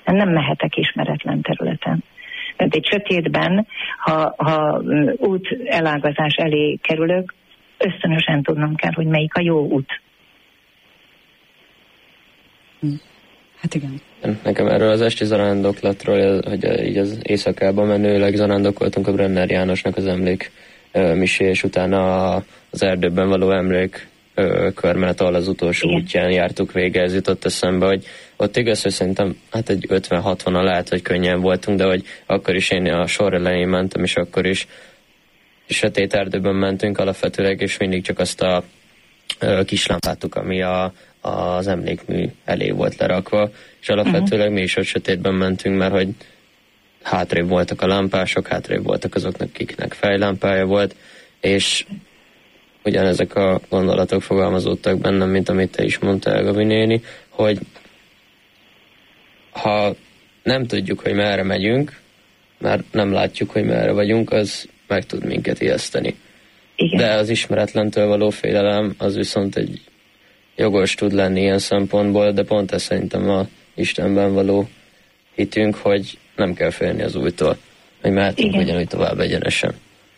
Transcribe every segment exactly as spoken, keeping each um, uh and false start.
nem mehetek ismeretlen területen. Tehát egy sötétben, ha, ha út elágazás elé kerülök, ösztönösen tudnom kell, hogy melyik a jó út. Hát igen. Nekem erről az esti zarándoklatról, hogy így az éjszakában menőleg zarándokoltunk a Brenner Jánosnak az emlék misé, és utána az erdőben való emlék körmenet, ahol az utolsó igen. útján jártuk végig, ez jutott eszembe, hogy ott igaz, hogy szerintem hát egy ötven-hatvanan lehet, hogy könnyen voltunk, de hogy akkor is én a sor elején mentem, és akkor is sötét erdőben mentünk alapvetőleg, és mindig csak azt a kis lámpáttuk, ami a, az emlékmű elé volt lerakva, és alapvetőleg mi is ott sötétben mentünk, mert hogy hátrébb voltak a lámpások, hátrébb voltak azoknak, akiknek fejlámpája volt, és ugyanezek a gondolatok fogalmazódtak bennem, mint amit te is mondtál, Gabi néni, hogy ha nem tudjuk, hogy merre megyünk, mert nem látjuk, hogy merre vagyunk, az meg tud minket ijeszteni. Igen. De az ismeretlentől való félelem, az viszont egy jogos tud lenni ilyen szempontból, de pont ez szerintem a Istenben való hitünk, hogy nem kell félni az újtól, hogy mehetünk igen. ugyanúgy tovább egyenesen.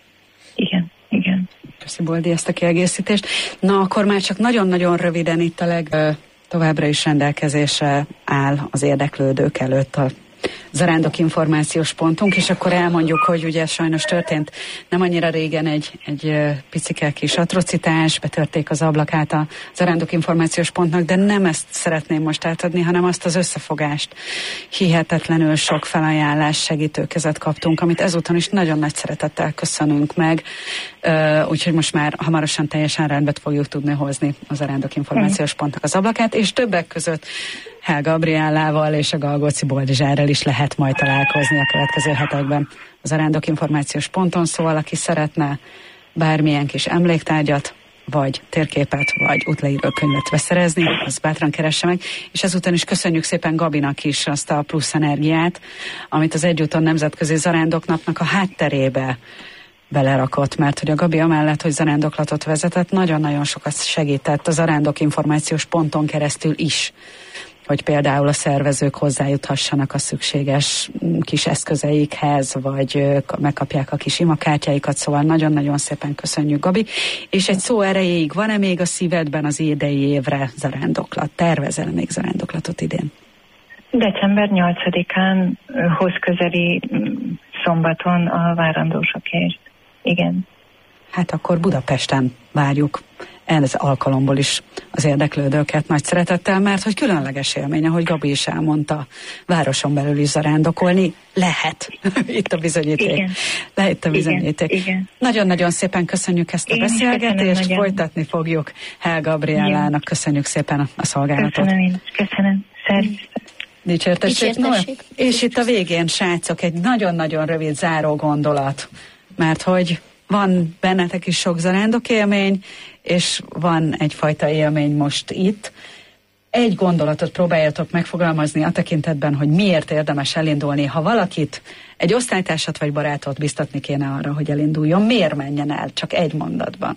Igen, igen. Köszi, Boldi, ezt a kiegészítést. Na, akkor már csak nagyon-nagyon röviden itt a leg továbbra is rendelkezésre áll az érdeklődők előtt a Zarándok információs pontunk, és akkor elmondjuk, hogy ugye sajnos történt nem annyira régen egy, egy picike kis atrocitás, betörték az ablakát a Zarándok információs pontnak, de nem ezt szeretném most átadni, hanem azt az összefogást. Hihetetlenül sok felajánlás, segítőkezet kaptunk, amit ezúton is nagyon nagy szeretettel köszönünk meg, úgyhogy most már hamarosan teljesen rendbe fogjuk tudni hozni a Zarándok információs pontnak az ablakát, és többek között Hell Gabriellával és a Galgóci Boldizsárral is lehet majd találkozni a következő hetekben az Zarándok információs ponton, szóval aki szeretne bármilyen kis emléktárgyat, vagy térképet, vagy útleíró könyvet beszerezni, az bátran keresse meg, és ezután is köszönjük szépen Gabinak is azt a plusz energiát, amit az Egyúton Nemzetközi Zarándoknapnak a hátterébe belerakott, mert hogy a Gabi amellett, hogy zarándoklatot vezetett, nagyon-nagyon sokat segített a Zarándok információs ponton keresztül is, hogy például a szervezők hozzájuthassanak a szükséges kis eszközeikhez, vagy megkapják a kis imakártyáikat, szóval nagyon-nagyon szépen köszönjük, Gabi. És egy szó erejéig, van-e még a szívedben az idei évre zarándoklat? Tervezel még zarándoklatot idén? december nyolcadikán hoz közeli szombaton a várandósokért. Igen. Hát akkor Budapesten várjuk ez alkalomból is az érdeklődőket nagy szeretettel, mert hogy különleges élmény, ahogy Gabi is elmondta, városon belül is zarándokolni lehet. Itt a bizonyíték. Igen. Lehet a bizonyíték. Igen. Igen. Nagyon-nagyon szépen köszönjük ezt a én beszélgetést, folytatni fogjuk Hell Gabriellának. Köszönjük szépen a szolgálatot. Köszönöm én is. Köszönöm. Szervusz. Dicsértessék. No, és itt a végén, srácok, egy nagyon-nagyon rövid záró gondolat, mert hogy van bennetek is sok zarándok élmény, és van egyfajta élmény most itt. Egy gondolatot próbáljatok megfogalmazni a tekintetben, hogy miért érdemes elindulni. Ha valakit, egy osztálytársat vagy barátot biztatni kéne arra, hogy elinduljon, miért menjen el? Csak egy mondatban.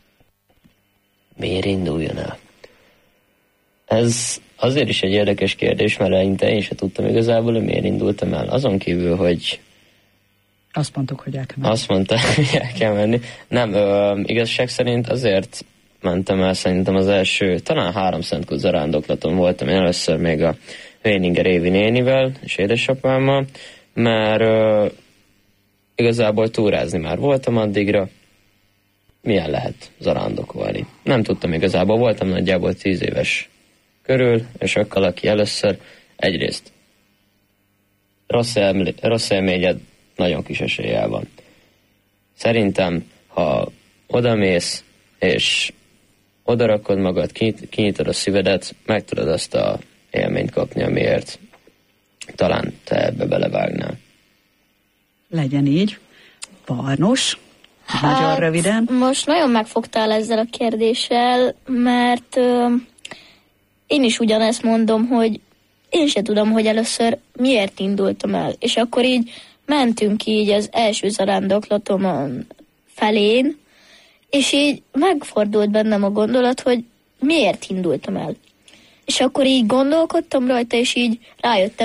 Miért induljon el? Ez azért is egy érdekes kérdés, mert eleinte én sem tudtam igazából, hogy miért indultam el. Azon kívül, hogy Azt mondtuk, hogy el kell menni. Azt mondta, hogy el kell menni. Nem, ö, igazság szerint azért mentem el, szerintem az első, talán három szentkút zarándoklaton voltam. Én először még a Véninger Évi nénivel és édesapámmal, mert ö, igazából túrázni már voltam addigra. Milyen lehet zarándokolni? Nem tudtam igazából, voltam nagyjából tíz éves körül, és akkor aki először egyrészt rossz, elmé- rossz élményed nagyon kis eséllyel van. Szerintem, ha odamész, és odarakod magad, kinyitod a szívedet, meg tudod azt a élményt kapni, amiért talán te ebbe belevágnál. Legyen így. Barnus, hát, nagyon röviden. Most nagyon megfogtál ezzel a kérdéssel, mert ö, én is ugyanezt mondom, hogy én se tudom, hogy először miért indultam el. És akkor így mentünk így az első zarándoklatomon felén, és így megfordult bennem a gondolat, hogy miért indultam el. És akkor így gondolkodtam rajta, és így rájöttem,